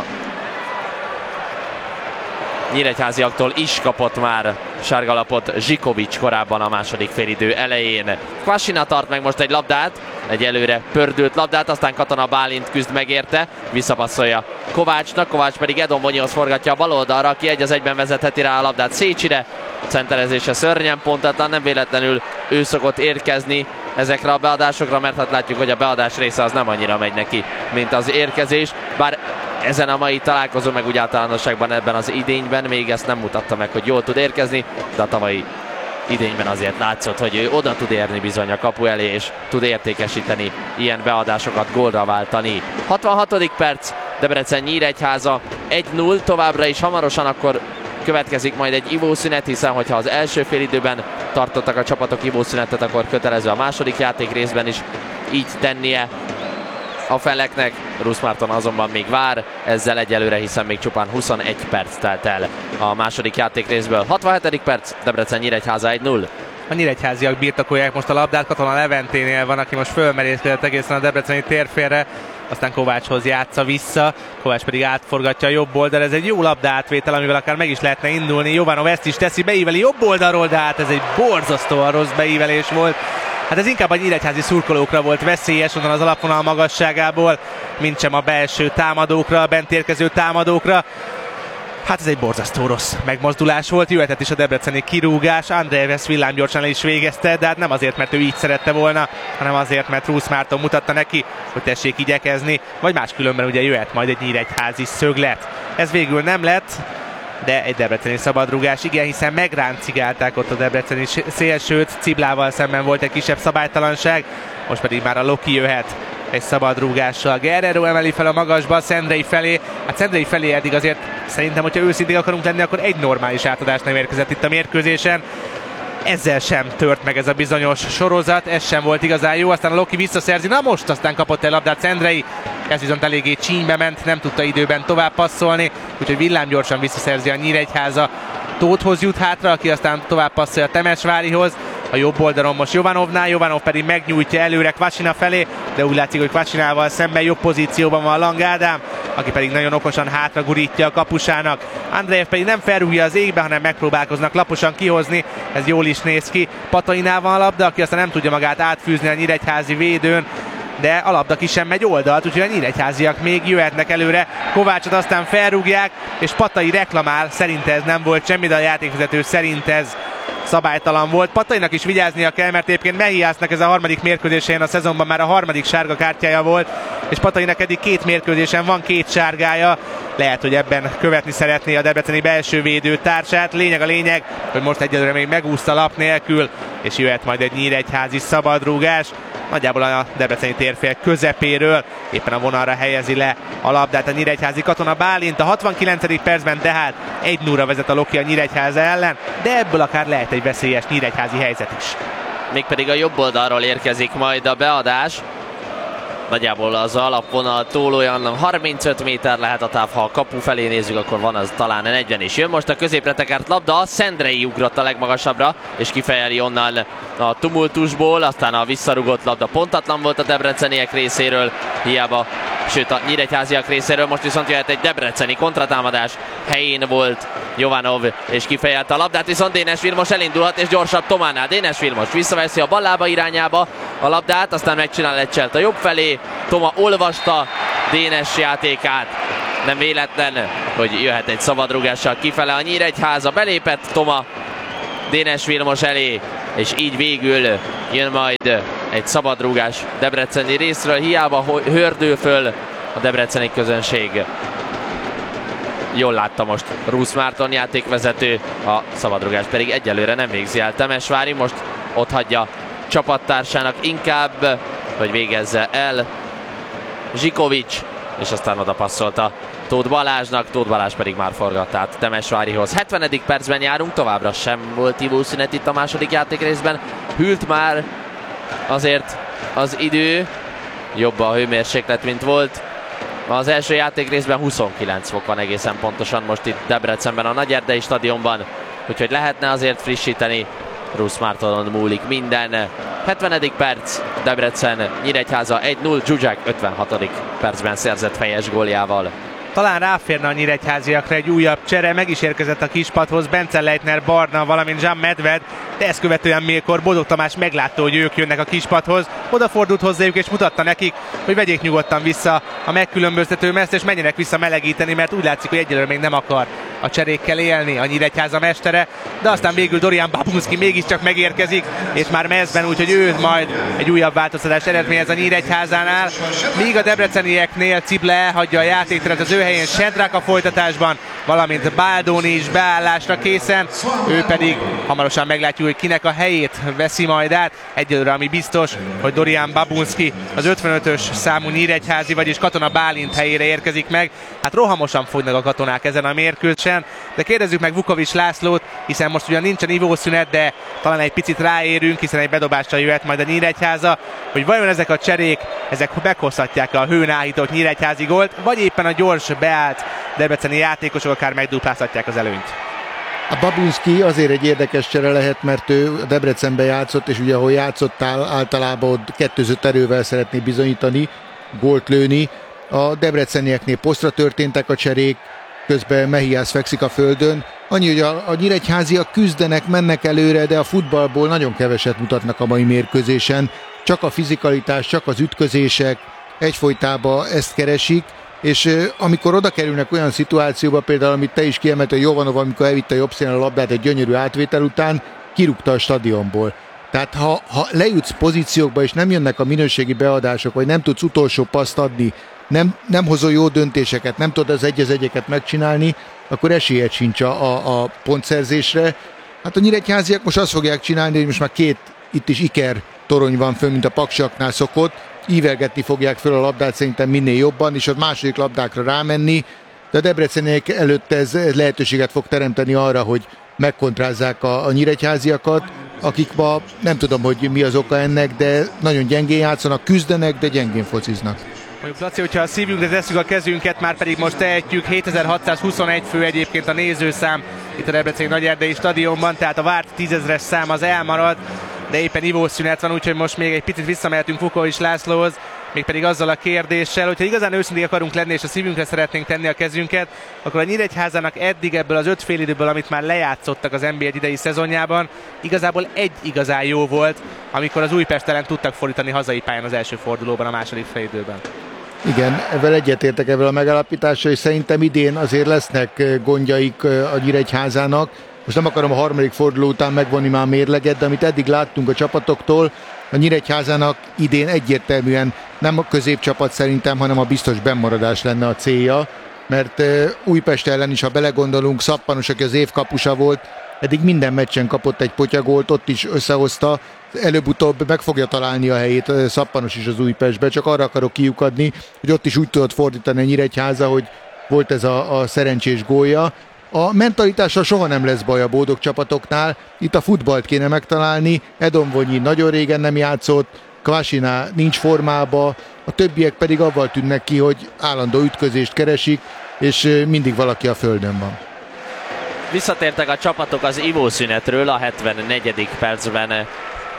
nyíregyháziaktól is kapott már sárgalapot Zsikovics korábban a második félidő elején. Kvasina tart meg most egy labdát, egy előre pördült labdát, aztán Katona Bálint küzd meg érte, visszapasszolja Kovácsnak, Kovács pedig Edon Bonyihoz forgatja a bal oldalra, aki 1-1-ben vezetheti rá a labdát Szécsire. Centerezése szörnyen pontatlan, nem véletlenül ő szokott érkezni ezekre a beadásokra, mert hát látjuk, hogy a beadás része az nem annyira megy neki, mint az érkezés, bár ezen a mai találkozó, meg úgy általánosságban ebben az idényben még ezt nem mutatta meg, hogy jól tud érkezni, de a tavalyi idényben azért látszott, hogy ő oda tud érni bizony a kapu elé, és tud értékesíteni ilyen beadásokat, gólra váltani. 66. perc, Debrecen Nyíregyháza 1-0, továbbra is hamarosan akkor következik majd egy ivószünet, hiszen hogyha az első félidőben tartottak a csapatok ivószünetet, akkor kötelező a második játék részben is így tennie a feleknek. Rusz Márton azonban még vár ezzel egyelőre, hiszen még csupán 21 perc telt el a második játék részből. 67. perc, Debrecen Nyíregyháza 1-0. A nyíregyháziak birtokolják most a labdát, Katona Leventénél van, aki most fölmerészkedett egészen a debreceni térfélre, aztán Kovácshoz játsza vissza, Kovács pedig átforgatja a jobb oldal, ez egy jó labda átvétel, amivel akár meg is lehetne indulni. Jovanov ezt is teszi, beíveli jobb oldalról, de hát ez egy borzasztóan rossz beívelés volt. Hát ez inkább a nyíregyházi szurkolókra volt veszélyes, onnan az alapvonal magasságából, mint sem a belső támadókra, a bent érkező támadókra. Hát ez egy borzasztó rossz megmozdulás volt, jöhetett is a debreceni kirúgás, Andreves villámgyorsan is végezte, de hát nem azért, mert ő így szerette volna, hanem azért, mert Rusz Márton mutatta neki, hogy tessék igyekezni, vagy máskülönben ugye jöhet majd egy nyíregyházi szöglet. Ez végül nem lett, de egy debreceni szabadrúgás, igen, hiszen megráncigálták ott a debreceni szélsőt, Ciblával szemben volt egy kisebb szabálytalanság, most pedig már a Loki jöhet egy szabadrúgással. Guerrero emeli fel a magasba Szendrei felé, hát Szendrei felé eddig azért szerintem, hogyha őszintén akarunk lenni, akkor egy normális átadás nem érkezett itt a mérkőzésen. Ezzel sem tört meg ez a bizonyos sorozat, ez sem volt igazán jó, aztán a Loki visszaszerzi, na most aztán kapott el labdát Szendrei, ez viszont eléggé csínybe ment, nem tudta időben tovább passzolni, úgyhogy villámgyorsan visszaszerzi a Nyíregyháza. Tóthhoz jut hátra, aki aztán tovább passzolja Temesvárihoz, a jobb oldalon most Jovanovnál, Jovanov pedig megnyújtja előre Kvasina felé, de úgy látszik, hogy Kvasinával szemben jobb pozícióban van Lang Ádám, aki pedig nagyon okosan hátra gurítja a kapusának. Andrejev pedig nem felrúgja az égbe, hanem megpróbálkoznak laposan kihozni, ez jól is néz ki. Patainál van a labda, aki aztán nem tudja magát átfűzni a nyíregyházi védőn, de a labda ki sem megy oldalt, úgyhogy a nyíregyháziak még jöhetnek előre. Kovácsot aztán felrúgják, és Patai reklamál, szerint ez nem volt semmi, de a játékvezető szerint ez szabálytalan volt. Patainak is vigyáznia kell, mert egyébként Mehiásznak ez a harmadik mérkőzésén a szezonban már a harmadik sárga kártyája volt, és Patainak eddig 2 mérkőzésen van 2 sárgája. Lehet, hogy ebben követni szeretné a debreceni belső védő társát. Lényeg a lényeg, hogy most egyelőre még megúszta lap nélkül, és jöhet majd egy nyíregyházi szabadrúgás. Nagyjából a debreceni térfél közepéről, éppen a vonalra helyezi le a labdát a nyíregyházi Katona Bálint. A 69. percben tehát 1-0-ra vezet a Loki a Nyíregyháza ellen, de ebből akár lehet egy veszélyes nyíregyházi helyzet is. Mégpedig a jobb oldalról érkezik majd a beadás. Nagyjából az alapvonaltól olyan 35 méter lehet a táv, ha a kapu felé nézzük, akkor van az talán 40 is. Jön most a középre tekert labda, Szendrei ugrott a legmagasabbra, és kifejeli onnan a tumultusból, aztán a visszarugott labda pontatlan volt a debreceniek részéről, hiába, sőt a nyíregyháziak részéről, most viszont jöhet egy debreceni kontratámadás, helyén volt Jovanov, és kifejelte a labdát, viszont Dénes Vilmos elindulhat, és gyorsabb Tománál. Dénes Vilmos visszaveszi a ballába irányába a labdát, aztán megcsinál egy cselt a jobb felé, Toma olvasta Dénes játékát, nem véletlen, hogy jöhet egy szabadrugással kifele a Nyíregyháza, belépett Toma Dénes Vilmos elé, és így végül jön majd egy szabadrúgás debreceni részről, hiába hördül föl a debreceni közönség. Jól látta most Rusz Márton játékvezető, a szabadrugást pedig egyelőre nem végzi el Temesvári, most ott hagyja csapattársának inkább, hogy végezze el Zsikovics, és aztán oda passzolta Tóth Balázsnak, Tóth Balázs pedig már forgat át Temesvárihoz. 70. percben járunk, továbbra sem volt ivószünet itt a második játékrészben. Hűlt már azért az idő, jobb a hőmérséklet, mint volt az első játékrészben. 29 fok van egészen pontosan most itt Debrecenben, a Nagyerdei stadionban, úgyhogy lehetne azért frissíteni. Rusz Mártonon múlik minden. 70. perc, Debrecen, Nyíregyháza 1-0, Zsuzsák 56. percben szerzett fejes góljával. Talán ráférne a nyíregyháziakra egy újabb csere, meg is érkezett a kispadhoz Bence Leitner Barna, valamint Jean Medved, de ezt követően mikor Bodog Tamás meglátta, hogy ők jönnek a kispadhoz, odafordult hozzájuk és mutatta nekik, hogy vegyék nyugodtan vissza a megkülönböztető meszt, és menjenek vissza melegíteni, mert úgy látszik, hogy egyelőre még nem akar a cserékkel élni a Nyíregyháza mestere, de aztán végül Dorian Babunski mégiscsak megérkezik, és már mezben, úgyhogy ő majd egy újabb változtatás eredményez a Nyíregyházánál, míg a debrecenieknél Cible elhagyja a játékteret, az ő helyén Sedrák a folytatásban, valamint Baldoni is beállásra készen, ő pedig hamarosan meglátjuk, hogy kinek a helyét veszi majd át. Egyelőre ami biztos, hogy Dorian Babunski az 55-ös számú nyíregyházi, vagyis Katona Bálint helyére érkezik meg. Hát rohamosan fognak a katonák ezen a mérkőzésen, de kérdezzük meg Vukovics Lászlót, hiszen most ugyan nincsen ivószünet, de talán egy picit ráérünk, hiszen egy bedobással jöhet majd a Nyíregyháza, hogy vajon ezek a cserék, ezek meghozhatják a hőn áhított nyíregyházi gólt, vagy éppen a gyors beállt debreceni játékosok akár megduplázhatják az előnyt. A Babunski azért egy érdekes csere lehet, mert ő Debrecenben játszott, és ugye ahol játszottál, általában ott kettőzött erővel szeretné bizonyítani, gólt lőni. A debrecenieknél posztra történtek a cserék, közben Mehiász fekszik a földön. Annyi, hogy a nyíregyháziak küzdenek, mennek előre, de a futballból nagyon keveset mutatnak a mai mérkőzésen. Csak a fizikalitás, csak az ütközések, egyfolytában ezt keresik, és amikor oda kerülnek olyan szituációba, például amit te is kiemeltél, Jovanov, amikor elvitte a jobb színen a labdát egy gyönyörű átvétel után, kirúgta a stadionból. Tehát ha lejutsz pozíciókba, és nem jönnek a minőségi beadások, vagy nem tudsz utolsó paszt adni, nem hozol jó döntéseket, nem tudod az 1-1-eket megcsinálni, akkor esélyed sincs a pontszerzésre. Hát a nyíregyháziak most azt fogják csinálni, hogy most már itt is iker torony van fönn, mint a Paksiaknál szokott, ívelgetni fogják föl a labdát szerintem minél jobban, és a második labdákra rámenni, de a debreceniek előtt ez lehetőséget fog teremteni arra, hogy megkontrázzák a nyíregyháziakat, akik ma nem tudom, hogy mi az oka ennek, de nagyon gyengén játszanak, küzdenek, de gyengén fociznak. Mondjuk Laci, hogyha a szívünkre tesszük a kezünket, már pedig most tehetjük, 7621 fő egyébként a nézőszám itt a Debreceni Nagyerdei stadionban, tehát a várt 10 000-es szám az elmarad, de éppen ivószünet van, úgyhogy most még egy picit visszamehetünk Fukovics Lászlóhoz, mégpedig azzal a kérdéssel, hogyha igazán őszintén akarunk lenni és a szívünkre szeretnénk tenni a kezünket, akkor a Nyíregyházának eddig ebből az 5 félidőből, amit már lejátszottak az NB1 idei szezonjában, igazából egy igazán jó volt, amikor az Újpest ellen tudtak fordítani hazai pályán az első fordulóban, a második félidőben. Igen, ezzel egyetértek ezzel a megállapítással, és szerintem idén azért lesznek gondjaik a Nyíregyházának. Most nem akarom a harmadik forduló után megvonni már mérleget, de amit eddig láttunk a csapatoktól, a Nyíregyházának idén egyértelműen nem a középcsapat szerintem, hanem a biztos bennmaradás lenne a célja, mert Újpest ellen is, ha belegondolunk, Szappanos, aki az év kapusa volt, eddig minden meccsen kapott egy potyagolt, ott is összehozta, előbb-utóbb meg fogja találni a helyét Szappanos is az Újpestbe, csak arra akarok kiukadni, hogy ott is úgy tudott fordítani a Nyíregyháza, hogy volt ez a szerencsés gólja. A mentalitással soha nem lesz baj a boldog csapatoknál, itt a futballt kéne megtalálni, Edon Vonyi nagyon régen nem játszott, Kvasina nincs formába, a többiek pedig avval tűnnek ki, hogy állandó ütközést keresik, és mindig valaki a földön van. Visszatértek a csapatok az ivószünetről, a 74. percben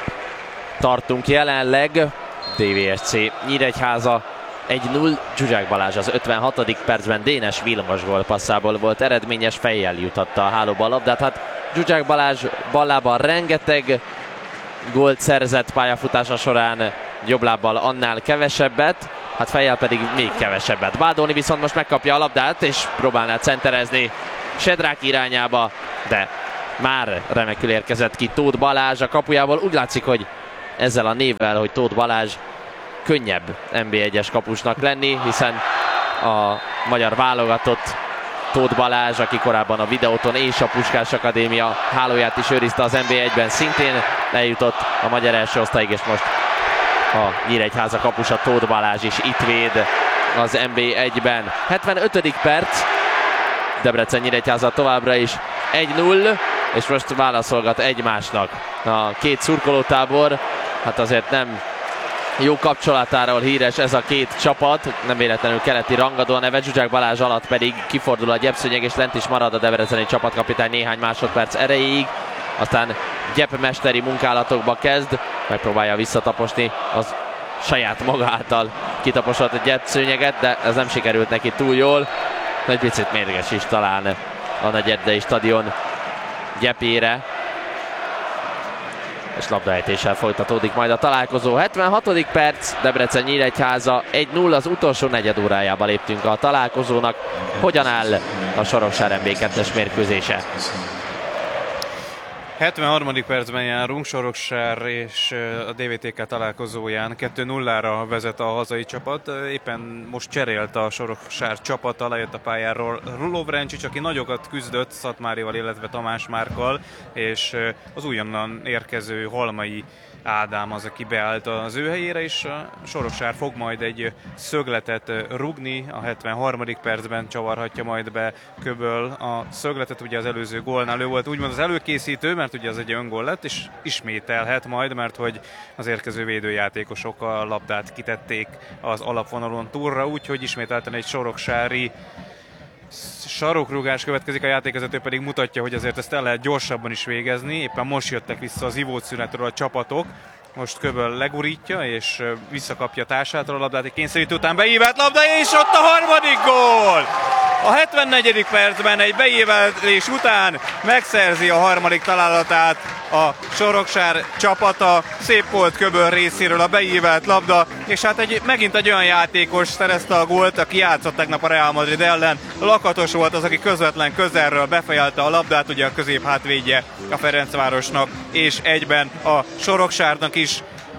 tartunk jelenleg. DVSC Nyíregyháza 1-0, Zsuzsák Balázs az 56. percben Dénes Vilmos gólpasszából volt eredményes, fejjel jutatta a hálóba a labdát. Hát Zsuzsák Balázs ballában rengeteg gólt szerzett pályafutása során, jobblábbal annál kevesebbet, hát fejjel pedig még kevesebbet. Bádóni viszont most megkapja a labdát és próbálná centerezni Sedrák irányába, de már remekül érkezett ki Tóth Balázs a kapujából. Úgy látszik, hogy ezzel a névvel, hogy Tóth Balázs, könnyebb NB1-es kapusnak lenni, hiszen a magyar válogatott Tóth Balázs, aki korábban a Videóton és a Puskás Akadémia hálóját is őrizte az NB1-ben, szintén eljutott a magyar első osztályig, és most a Nyíregyháza kapusa Tóth Balázs is itt véd az NB1-ben. 75. perc, Debrecen Nyíregyháza továbbra is 1-0, és most válaszolgat egymásnak a két szurkolótábor. Hát azért nem jó kapcsolatáról híres ez a két csapat, nem véletlenül keleti rangadó a neve. Zsuzsák Balázs alatt pedig kifordul a gyepszőnyeg, és lent is marad a debreceni csapatkapitány néhány másodperc erejéig. Aztán gyepmesteri munkálatokba kezd, megpróbálja visszataposni az saját maga által kitaposott gyepszőnyeget, de ez nem sikerült neki túl jól. Egy picit mérges is talán a Nagyerdei stadion gyepére. És labdaejtéssel folytatódik majd a találkozó. 76. perc, Debrecen Nyíregyháza 1-0, az utolsó negyed órájába léptünk a találkozónak. Hogyan áll a Sorokság NB2-es mérkőzése? 73. percben járunk, Soroksár és a DVTK találkozóján 2-0-ra vezet a hazai csapat. Éppen most cserélt a Soroksár csapata, lejött a pályáról Lovrencsics, aki nagyokat küzdött Szatmárival, illetve Tamás Márkkal, és az újonnan érkező Halmai Ádám az, aki beállt az ő helyére, és a Soroksár fog majd egy szögletet rugni, a 73. percben csavarhatja majd be Köböl a szögletet, ugye az előző gólnál ő volt úgymond az előkészítő, mert ugye az egy öngól lett, és ismételhet majd, mert hogy az érkező védőjátékosok a labdát kitették az alapvonalon túlra, úgyhogy ismételten egy soroksári sarokrugás következik, a játékvezető pedig mutatja, hogy azért ezt el lehet gyorsabban is végezni. Éppen most jöttek vissza az ivótszünetről a csapatok. Most Köböl legurítja, és visszakapja társától a labdát, egy kényszerítő után beívelt labda, és ott a harmadik gól! A 74. percben egy beívelés után megszerzi a harmadik találatát a Soroksár csapata. Szép volt Köböl részéről a beívelt labda, és hát megint egy olyan játékos szerezte a gólt, aki játszott tegnap a Real Madrid ellen. Lakatos volt az, aki közvetlen közelről befejelte a labdát, ugye a középhátvédje a Ferencvárosnak, és egyben a Soroksárnak is.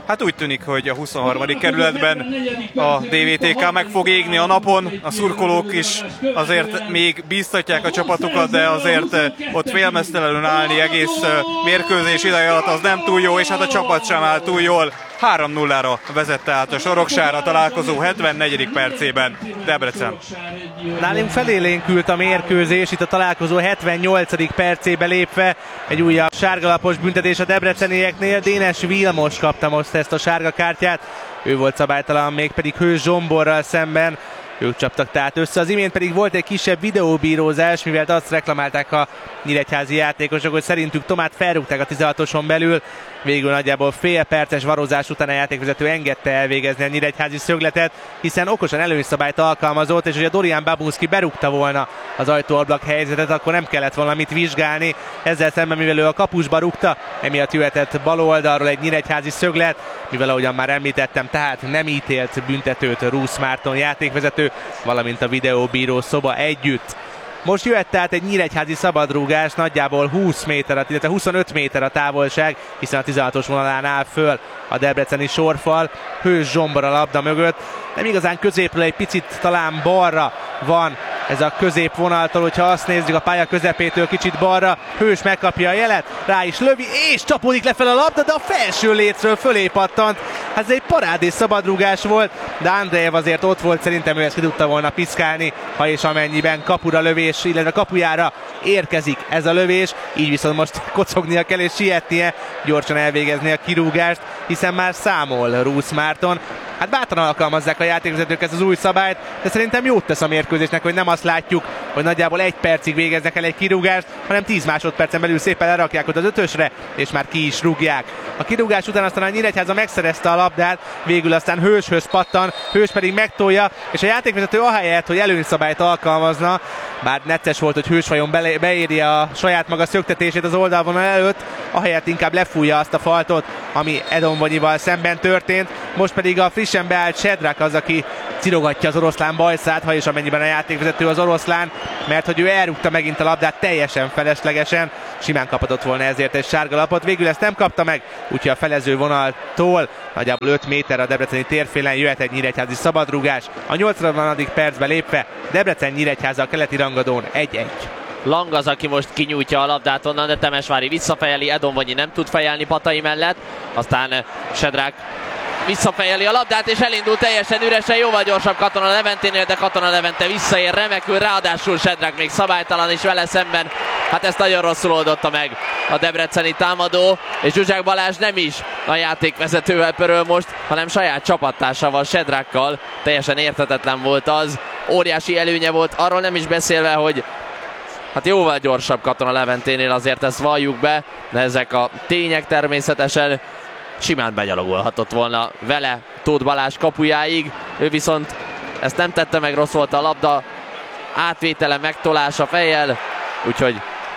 Hát úgy tűnik, hogy a 23. kerületben a DVTK meg fog égni a napon, a szurkolók is azért még bíztatják a csapatukat, de azért ott félmeztelenül állni egész mérkőzés ideje alatt az nem túl jó, és hát a csapat sem áll túl jól. 3-0-ra vezette át a Soroksár a találkozó 74. percében Debrecen. Nálunk felélénkült a mérkőzés, itt a találkozó 78. percébe lépve egy újabb sárgalapos büntetés a debrecenieknél. Dénes Vilmos kapta most ezt a sárga kártyát, ő volt szabálytalan, mégpedig Hős Zsomborral szemben. Ők csaptak tehát össze, az imént pedig volt egy kisebb videóbírózás, mivel azt reklamálták a nyíregyházi játékosok, hogy szerintük Tomát felrúgták a 16-oson belül. Végül nagyjából fél perces varozás után a játékvezető engedte elvégezni a nyíregyházi szögletet, hiszen okosan előnyszabályt alkalmazott, és hogyha Dorian Babunski berúgta volna az ajtóablak helyzetet, akkor nem kellett volna mit vizsgálni. Ezzel szemben, mivel ő a kapusba rúgta, emiatt jöhetett bal oldalról egy nyíregyházi szöglet, mivel ahogyan már említettem, tehát nem ítélt büntetőt Rusz Márton játékvezető, valamint a videóbíró szoba együtt. Most jöhet tehát egy nyíregyházi szabadrúgás, nagyjából 20 méter, illetve 25 méter a távolság, hiszen a 16-os vonalán áll föl a debreceni sorfal. Hős Zsombor a labda mögött, nem igazán középről, egy picit talán balra van ez a középvonaltól, hogyha azt nézzük a pálya közepétől kicsit balra. Hős megkapja a jelet, rá is lövi, és csapódik lefelé a labda, de a felső létről fölé pattant. Hát ez egy parádés szabadrúgás volt, de Andrejev azért ott volt, szerintem ő ezt ki tudta volna piszkálni, ha és amennyiben kapura lövés, illetve kapujára érkezik ez a lövés, így viszont most kocognia kell és sietnie, gyorsan elvégezni a kirúgást, hiszen már számol Rusz Márton. Hát bátran alkalmazzák a játékvezetők ezt az új szabályt, de szerintem jót tesz a mérkőzésnek, hogy nem azt látjuk, hogy nagyjából 1 percig végeznek el egy kirúgást, hanem 10 másodpercen belül szépen lerakják ott az 5-ösre, és már ki is rúgják. A kirúgás után aztán a Nyíregyháza megszerezte a labdát, végül aztán Hőshöz pattan, Hős pedig megtolja, és a játékvezető ahelyett, hogy előnyszabályt alkalmazna, bár necces volt, hogy Hős vajon beéri a saját maga szöktetését az oldalvonal előtt, ahelyett inkább lefújja azt a faltot, ami Edomvonyival szemben történt. Most pedig a frissen beállt Sedrak az, aki cirogatja az oroszlán bajszát, ha és amennyiben a játékvezető az oroszlán, mert hogy ő elrúgta megint a labdát teljesen feleslegesen, simán kaphatott volna ezért egy sárga lapot, végül ezt nem kapta meg, úgyhogy a felező vonaltól nagyjából 5 méter a debreceni térfélen jöhet egy nyíregyházi szabadrúgás. A 80. percbe lépve Debrecen-Nyíregyháza a keleti rangadón 1-1. Lang az, aki most kinyújtja a labdát onnan, de Temesvári visszafejeli, Edomvonyi nem tud fejelni Patai mellett, aztán Sedrak visszafejeli a labdát, és elindul teljesen üresen, jóval gyorsabb Katona Leventénél, de Katona Levente visszaér remekül, ráadásul Sedrak még szabálytalan is vele szemben. Hát ezt nagyon rosszul oldotta meg a debreceni támadó, és Zsuzsák Balázs nem is a játékvezetővel pöröl most, hanem saját csapattársával, Sedrakkal. Teljesen érthetetlen volt az, óriási előnye volt, arról nem is beszélve, hogy hát jóval gyorsabb Katona Leventénél, azért ezt valljuk be, de ezek a tények természetesen. Simán begyalogolhatott volna vele Tóth Balázs kapujáig, ő viszont ezt nem tette meg, rossz volt a labda átvétele, megtolása fejjel, úgyhogy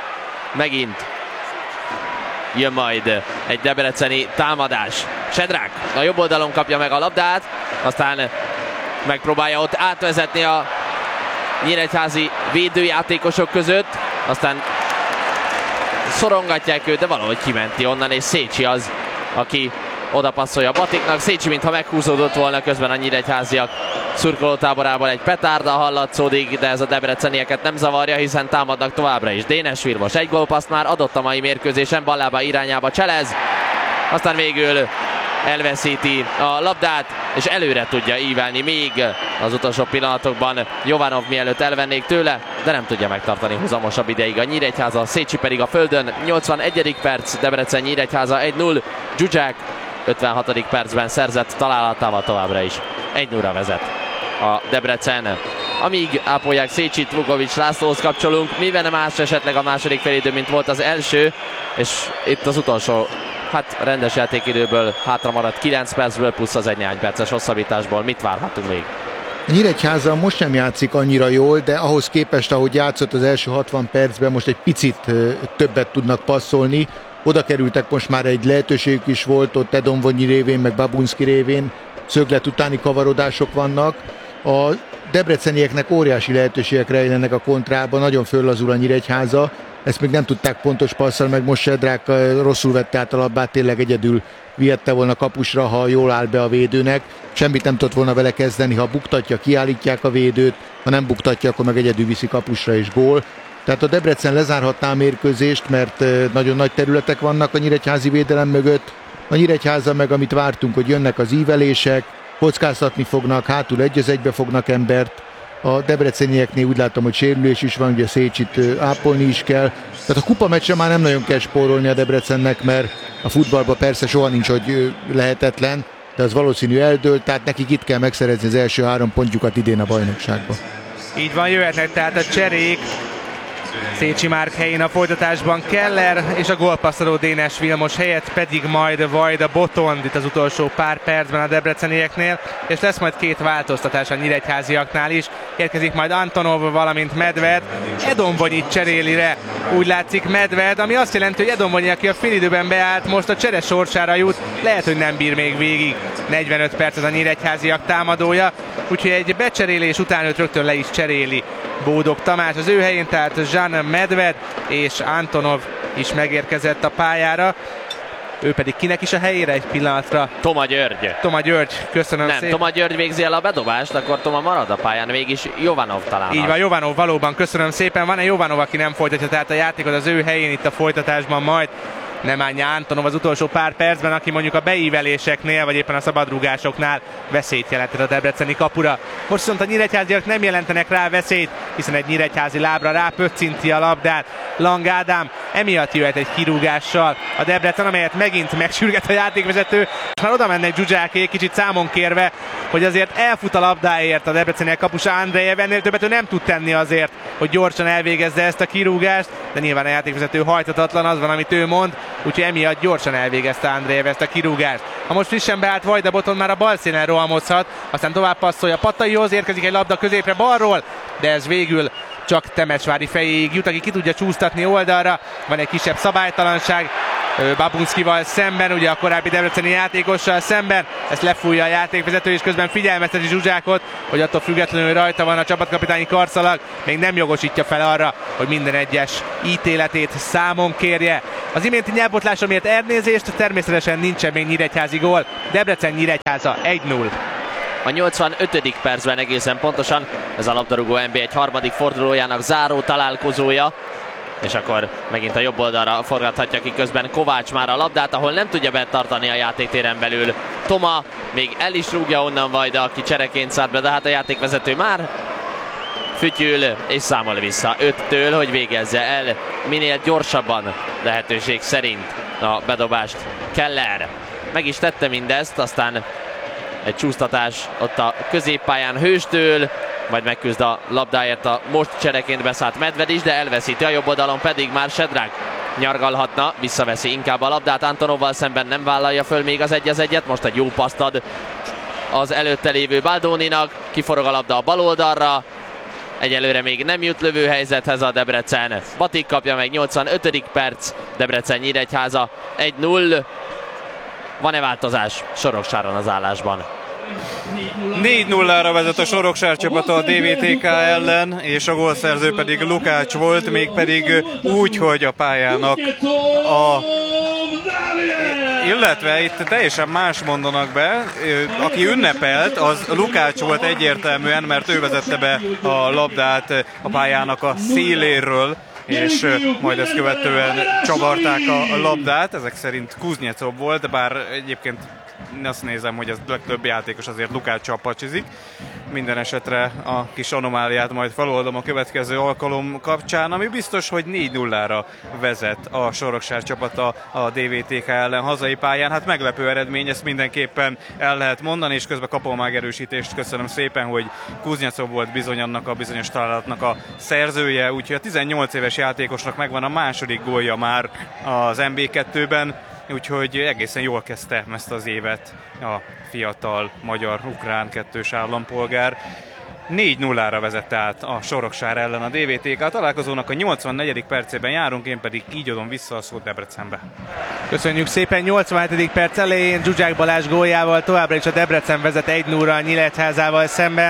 megint jön majd egy debreceni támadás. Sedrak a jobb oldalon kapja meg a labdát, aztán megpróbálja ott átvezetni a nyíregyházi védőjátékosok között, aztán szorongatják őt, de valahogy kimenti onnan, és Szécsi az, aki oda passzolja Batiknak. Szécsi mintha meghúzódott volna, közben a nyíregyháziak szurkolótáborában egy petárda hallatszódik, de ez a debrecenieket nem zavarja, hiszen támadnak továbbra is. Dénes Vilmos egy gólpaszt már adott a mai mérkőzésen, ballába irányába cselez, aztán végül elveszíti a labdát, és előre tudja ívelni még az utolsó pillanatokban Jovanov, mielőtt elvennék tőle, de nem tudja megtartani húzamosabb ideig a Nyíregyháza. Szécsi pedig a földön. 81. perc, Debrecen Nyíregyháza 1-0. Zsuzsák 56. percben szerzett találatával továbbra is 1-0-ra vezet a Debrecen. Amíg ápolják Szécsit, Vukovics Lászlóhoz kapcsolunk, mivel nem más esetleg a második félidő, mint volt az első, és itt az utolsó rendes játékidőből hátra maradt 9 percből, plusz az egy néhány perces hosszabbításból. Mit várhatunk még? A Nyíregyháza most nem játszik annyira jól, de ahhoz képest, ahogy játszott az első 60 percben, most egy picit többet tudnak passzolni. Oda kerültek, most már egy lehetőségük is volt, ott Edomvonyi révén, meg Babunski révén szöglet utáni kavarodások vannak. A debrecenieknek óriási lehetőségek rejlenek a kontrában, nagyon föllazul a Nyíregyháza, ezt még nem tudták pontos passzal, meg most Sedrák rosszul vette át a labdát, tényleg egyedül vihette volna kapusra, ha jól áll be a védőnek. Semmit nem tudott volna vele kezdeni, ha buktatja, kiállítják a védőt, ha nem buktatja, akkor meg egyedül viszi kapusra és gól. Tehát a Debrecen lezárhatná a mérkőzést, mert nagyon nagy területek vannak a nyíregyházi védelem mögött. A Nyíregyháza meg, amit vártunk, hogy jönnek az ívelések, kockáztatni fognak, hátul 1-1-be fognak embert. A debrecenieknél úgy látom, hogy sérülés is van, ugye Szécsit ápolni is kell. Tehát a kupameccsen már nem nagyon kell spórolni a Debrecennek, mert a futballban persze soha nincs, hogy lehetetlen, de az valószínű eldőlt, tehát nekik itt kell megszerezni az első 3 pontjukat idén a bajnokságban. Így van, jöhetnek tehát a cserék. Szécsi Márk helyén a folytatásban Keller, és a gólpasszoló Dénes Vilmos helyett pedig majd Vajda Botond itt az utolsó pár percben a debrecenieknél, és lesz majd 2 változtatás a nyíregyháziaknál is. Érkezik majd Antonov, valamint Medved. Edomvonyi cseréli le, úgy látszik, Medved, ami azt jelenti, hogy Edomvonyi, aki a félidőben beállt, most a csere sorsára jut, lehet, hogy nem bír még végig 45 percet a nyíregyháziak támadója, úgyhogy egy becserélés után őt rögtön le is cseréli Bódog Tamás. Az ő helyén tehát Jean Medved és Antonov is megérkezett a pályára. Ő pedig kinek is a helyére egy pillanatra? Toma György. Toma György, köszönöm Nem, szépen. Toma György végzi el a bedobást, akkor Toma marad a pályán, mégis Jovanov talán. Így van, Jovanov, valóban, köszönöm szépen. Van-e Jovanov, aki nem folytatja tehát a játékot az ő helyén itt a folytatásban majd? Nemanja Antonov az utolsó pár percben, aki mondjuk a beíveléseknél, vagy éppen a szabadrúgásoknál veszélyt jelentett a debreceni kapura. Most viszont a nyíregyháziak nem jelentenek rá veszélyt, hiszen egy nyíregyházi lábra rápöccinti a labdát Lang Ádám, emiatt jöhet egy kirúgással a Debrecen, amelyet megint megsürget a játékvezető. Már oda mennek Zsuzsákék, kicsit számon kérve, hogy azért elfut a labdáért a debreceniek kapusa Andrejev, ennél többet ő nem tud tenni azért, hogy gyorsan elvégezze ezt a kirúgást, de nyilván a játékvezető hajtatatlan, az van, amit ő mond, úgyhogy emiatt gyorsan elvégezte Andrejev ezt a kirúgást. Ha most frissen beállt Vajda Botond, már a bal színen rohamozhat, aztán tovább passzolja Pataihoz, érkezik egy labda középre balról, de ez végül csak Temesvári fejéig jut, aki ki tudja csúsztatni oldalra. Van egy kisebb szabálytalanság Babunszkival szemben, ugye a korábbi debreceni játékossal szemben. Ezt lefújja a játékvezető, és közben figyelmezteti Zsuzsákot, hogy attól függetlenül rajta van a csapatkapitányi karszalag, még nem jogosítja fel arra, hogy minden egyes ítéletét számon kérje. Az iménti nyelvbotlásra miért elnézést, természetesen nincsen még nyíregyházi gól. Debrecen Nyíregyháza 1-0. A 85. percben egészen pontosan ez a labdarúgó NB1 harmadik fordulójának záró találkozója. És akkor megint a jobb oldalra forgathatja ki közben Kovács már a labdát, ahol nem tudja betartani a játéktéren belül Toma, még el is rúgja onnan Vajda, aki csereként szállt be, de hát a játékvezető már fütyül és számol vissza 5-től, hogy végezze el minél gyorsabban lehetőség szerint a bedobást. Keller meg is tette mindezt, aztán egy csúsztatás ott a középpályán Hőstől, majd megküzd a labdáért a most csereként beszállt Medved is, de elveszíti, a jobb oldalon pedig már Sedrák nyargalhatna, visszaveszi inkább a labdát, Antonovval szemben nem vállalja föl még az 1-1-et, most egy jó paszt ad az előtte lévő Baldóninak, kiforog a labda a bal oldalra, egyelőre még nem jut lövőhelyzethez a Debrecen. Batik kapja meg, 85. perc, Debrecen Nyíregyháza 1-0. Van-e változás Soroksáron az állásban? 4-0-ra vezet a Soroksár csapata a DVTK ellen, és a gólszerző pedig Lukács volt, mégpedig úgy, hogy a pályának illetve itt teljesen más mondanak be, aki ünnepelt, az Lukács volt egyértelműen, mert ő vezette be a labdát a pályának a széléről, és majd ezt követően csavarták a labdát, ezek szerint Kuznyecov volt, bár egyébként azt nézem, hogy ez legtöbb játékos azért Lukáccsal pacsizik. Minden esetre a kis anomáliát majd feloldom a következő alkalom kapcsán, ami biztos, hogy 4-0-ra vezet a Soroksár csapata a DVTK ellen hazai pályán. Hát meglepő eredmény, ezt mindenképpen el lehet mondani, és közben kapom megerősítést. Köszönöm szépen, hogy Kuznyecov volt bizony annak a bizonyos találatnak a szerzője, úgyhogy a 18 éves játékosnak megvan a második gólja már az MB2-ben, úgyhogy egészen jól kezdte ezt az évet a fiatal magyar-ukrán kettős állampolgár. 4-0-ra vezette át a Soroksár ellen a DVTK. A találkozónak a 84. percében járunk, én pedig így adom vissza a szót Debrecenbe. Köszönjük szépen, 87. perc elején Zsuzsák Balázs góljával továbbra is a Debrecen vezet 1-0-ra a Nyíregyházával szemben.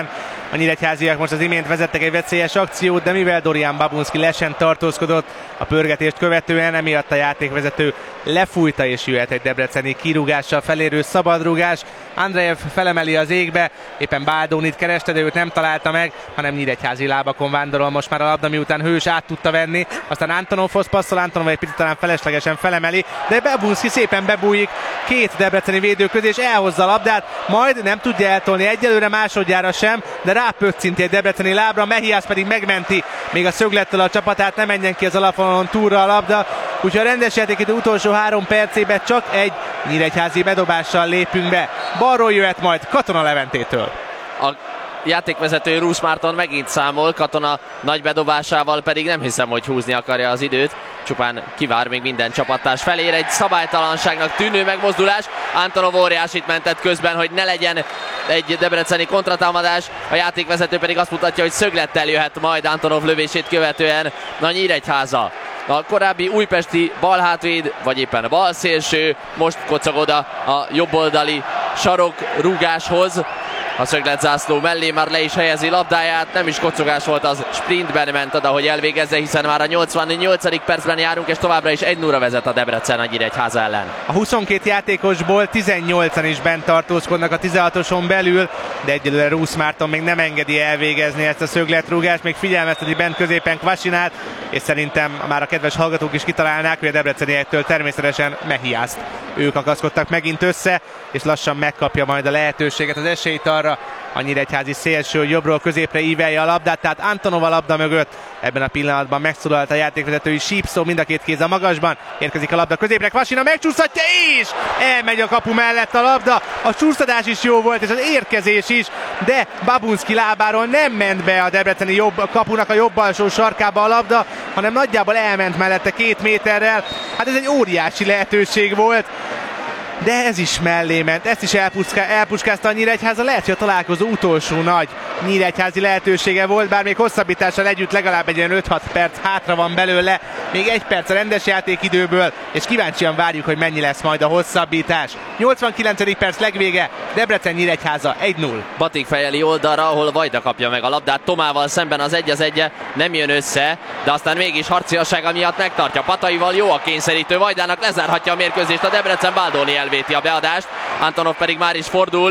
A nyíregyháziak most az imént vezettek egy veszélyes akciót, de mivel Dorian Babunski le sem tartózkodott a pörgetést követően, emiatt a játékvezető lefújta, és jöhet egy debreceni kirúgással felérő szabadrúgás. Andrejev felemeli az égbe, éppen Baldónit kereste, de őt nem találta meg, hanem nyíregyházi lábakon vándorol most már a labda, miután Hős át tudta venni. Aztán Antonovhoz passzol, Antonov egy picit talán feleslegesen felemeli, de Babunski szépen bebújik két debreceni védő közé, és elhozza a labdát, majd nem tudja eltolni egyelőre, másodjára sem, de rápöccinti egy debreceni lábra, Mehiász pedig megmenti még a szöglettel a csapatát, ne menjen ki az alapvonalon túlra a labda, úgyhogy a rendes játékidő utolsó 3 percében csak egy nyíregyházi bedobással lépünk be. Balról jöhet majd Katona Leventétől. A játékvezető Rusz Márton megint számol, Katona nagy bedobásával pedig nem hiszem, hogy húzni akarja az időt. Csupán kivár még minden csapattárs felér. Egy szabálytalanságnak tűnő megmozdulás. Antonov óriásit mentett közben, hogy ne legyen egy debreceni kontratámadás. A játékvezető pedig azt mutatja, hogy szöglettel jöhet majd Antonov lövését követően a Nyíregyháza. A korábbi újpesti balhátvéd, vagy éppen balszélső most kocog oda a jobboldali sarok rúgáshoz. A szögletzászló mellé már le is helyezi labdáját, nem is kocogás volt, az sprintben ment oda, hogy elvégezze, hiszen már a 88. percben járunk, és továbbra is 1-0 vezet a Debrecen a Nyíregyháza ellen. A 22 játékosból 18-an is bent tartózkodnak a 16-oson belül, de egyelőre Rusz Márton még nem engedi elvégezni ezt a szögletrúgást, még figyelmezteti bent középen Kvasinát, és szerintem már a kedves hallgatók is kitalálnák, hogy a debreceniektől természetesen Mehiászt. Ők akaszkodtak megint össze, és lassan megkapja majd a lehetőséget, az esélyt arra a nyíregyházi szélső, hogy jobbról középre ívelje a labdát, tehát Antonov a labda mögött. Ebben a pillanatban megszólalt a játékvezetői sípszó, mind a két kéz a magasban. Érkezik a labda középre, Kvasina megcsúsztatja, és elmegy a kapu mellett a labda. A csúsztatás is jó volt, és az érkezés is, de Babunski lábáról nem ment be a debreceni kapunak a jobb alsó sarkába a labda, hanem nagyjából elment mellette 2 méterrel. Hát ez egy óriási lehetőség volt, de ez is mellé ment, ezt is elpuskázta a Nyíregyháza. Lehet, hogy a találkozó utolsó nagy nyíregyházi lehetősége volt, bár még hosszabbítással együtt legalább egy ilyen 5-6 perc hátra van belőle, még 1 perc a rendes játékidőből, és kíváncsian várjuk, hogy mennyi lesz majd a hosszabbítás. 89. perc legvége, Debrecen Nyíregyháza 1-0. Batik fejeli oldalra, ahol Vajda kapja meg a labdát, Tomával szemben az 1-1 nem jön össze, de aztán mégis harciassága miatt megtartja. Pataival jó a kényszerítő, Vajdának lezárhatja a mérkőzést a Debrecen, Baldóni elvéti a beadást, Antonov pedig már is fordul,